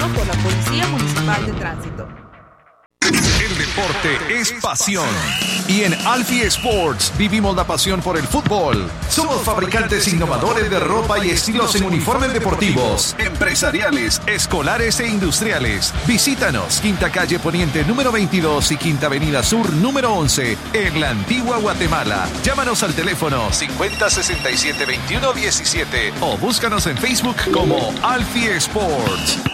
verificado por la Policía Municipal de Tránsito. El deporte es pasión. Y en Alfie Sports vivimos la pasión por el fútbol. Somos fabricantes innovadores de ropa y estilos en uniformes deportivos, empresariales, escolares e industriales. Visítanos, Quinta Calle Poniente número 22 y Quinta Avenida Sur número 11, en la Antigua Guatemala. Llámanos al teléfono 5067-2117 o búscanos en Facebook como Alfie Sports.